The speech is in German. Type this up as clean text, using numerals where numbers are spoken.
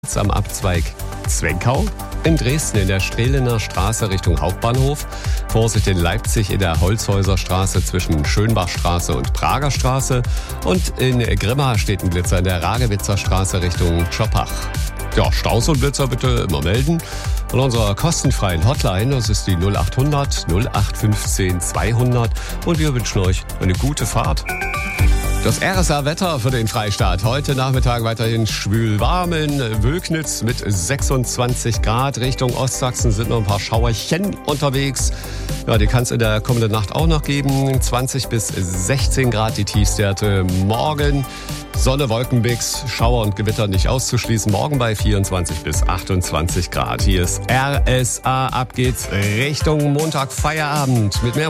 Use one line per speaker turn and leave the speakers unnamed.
Am Abzweig Zwenkau, in Dresden in der Strehlener Straße Richtung Hauptbahnhof, Vorsicht in Leipzig in der Holzhäuser Straße zwischen Schönbachstraße und Prager Straße und in Grimma steht ein Blitzer in der Ragewitzer Straße Richtung Schoppach. Ja, Staus und Blitzer bitte immer melden. Und unserer kostenfreien Hotline, das ist die 0800 0815 200 und wir wünschen euch eine gute Fahrt. Das RSA-Wetter für den Freistaat. Heute Nachmittag weiterhin schwül warm in Wölknitz mit 26 Grad. Richtung Ostsachsen sind noch ein paar Schauerchen unterwegs. Ja, die kann es in der kommenden Nacht auch noch geben. 20 bis 16 Grad die Tiefstwerte. Morgen Sonne, Wolkenmix, Schauer und Gewitter nicht auszuschließen. Morgen bei 24 bis 28 Grad. Hier ist RSA. Ab geht's Richtung Montag Feierabend mit mehr